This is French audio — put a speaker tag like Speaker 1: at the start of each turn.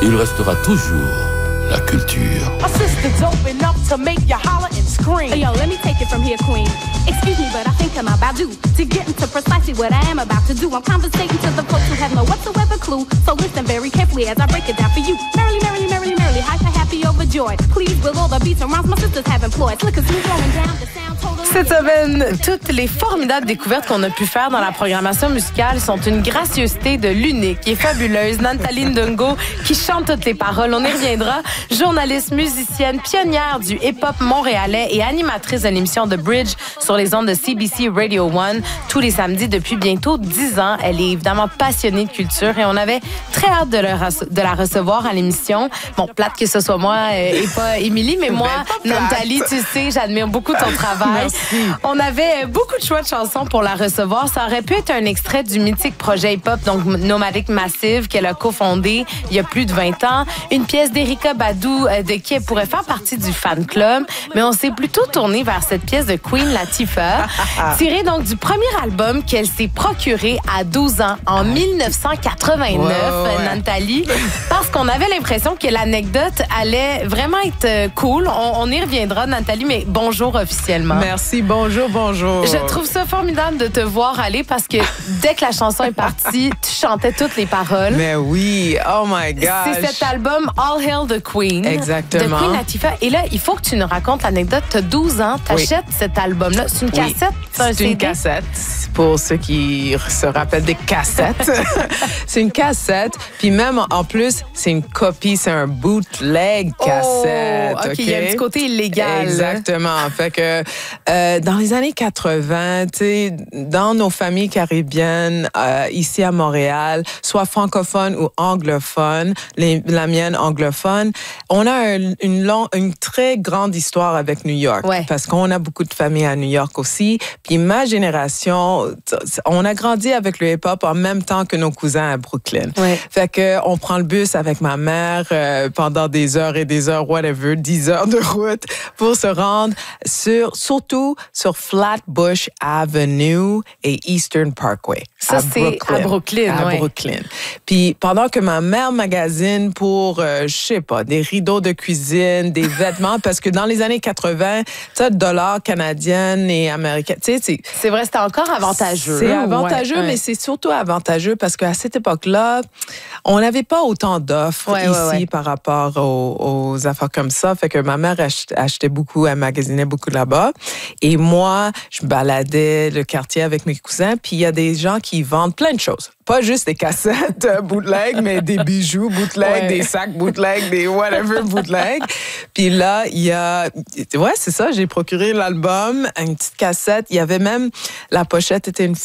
Speaker 1: il restera toujours la culture.
Speaker 2: Assistants open up to make you holler and scream.
Speaker 3: Yo, let me take it from here, queen. Excuse me, but I think I'm about due to get into precisely what I am about to do. I'm conversating to the folks who have no whatsoever clue. So listen very carefully as I break it down for you. Merrily, merrily, merrily, merrily, hyper, happy, overjoyed. Please, with all the beats and rhymes my sisters have employed. Look, it's me going down the sound total.
Speaker 4: Cette semaine, toutes les formidables découvertes qu'on a pu faire dans la programmation musicale sont une gracieuseté de l'unique et fabuleuse Nathalie Ndongo qui chante toutes les paroles. On y reviendra. Journaliste, musicienne, pionnière du hip-hop montréalais et animatrice de l'émission The Bridge sur les ondes de CBC Radio 1 tous les samedis depuis bientôt 10 ans. Elle est évidemment passionnée de culture et on avait très hâte de la recevoir à l'émission. Bon, plate que ce soit moi et pas Émilie, mais moi, Nathalie, tu sais, j'admire beaucoup ton travail.
Speaker 5: Merci.
Speaker 4: On avait beaucoup de choix de chansons pour la recevoir. Ça aurait pu être un extrait du mythique projet hip-hop, donc Nomadic Massive, qu'elle a cofondé il y a plus de 20 ans. Une pièce d'Erykah Badu, de qui elle pourrait faire partie du fan club. Mais on s'est plutôt tourné vers cette pièce de Queen Latifah, tirée donc du premier album qu'elle s'est procuré à 12 ans, en 1989, Nathalie, parce qu'on avait l'impression que l'anecdote allait vraiment être cool. On y reviendra, Nathalie, mais bonjour officiellement.
Speaker 5: Merci, bonjour.
Speaker 4: Je trouve ça formidable de te voir aller parce que dès que la chanson est partie, tu chantais toutes les paroles.
Speaker 5: Mais oui, oh my gosh.
Speaker 4: C'est cet album All Hail the Queen.
Speaker 5: Exactement.
Speaker 4: De Queen Latifah. Et là, il faut que tu nous racontes l'anecdote. Tu as 12 ans, tu achètes cet album-là. C'est une cassette?
Speaker 5: C'est une cassette. Pour ceux qui se rappellent des cassettes. C'est une cassette. Puis même, en plus, c'est une copie, c'est un bootleg cassette.
Speaker 4: OK, il y a un petit côté illégal.
Speaker 5: Exactement. Fait que dans les années 80, tu sais, dans nos familles caribéennes, ici à Montréal, soit francophones ou anglophones, la mienne anglophone, on a une très grande histoire avec New York.
Speaker 4: Ouais.
Speaker 5: Parce qu'on a beaucoup de familles à New York aussi. Puis ma génération, on a grandi avec le hip-hop en même temps que nos cousins à Brooklyn.
Speaker 4: Ouais.
Speaker 5: Fait que on prend le bus avec ma mère pendant des heures et des heures, whatever, 10 heures de route pour se rendre surtout sur Flatbush Avenue et Eastern Parkway.
Speaker 4: Ça, c'est à Brooklyn.
Speaker 5: À Brooklyn. Puis pendant que ma mère magasine pour, je sais pas, des rideaux de cuisine, des vêtements, parce que dans les années 80, tu sais, dollar canadien et américain, tu sais,
Speaker 4: c'est vrai, c'était encore avantageux.
Speaker 5: C'est avantageux, mais c'est surtout avantageux parce qu'à cette époque-là, on n'avait pas autant d'offres ici par rapport aux affaires comme ça. Fait que ma mère achetait beaucoup, elle magasinait beaucoup là-bas. Et moi, je me baladais le quartier avec mes cousins, puis il y a des gens qui vendent plein de choses. Pas juste des cassettes bootleg, mais des bijoux bootleg, des sacs bootleg, des whatever bootleg. Puis là, il y a... Ouais, c'est ça, j'ai procuré l'album, une petite cassette. Il y avait même... La pochette était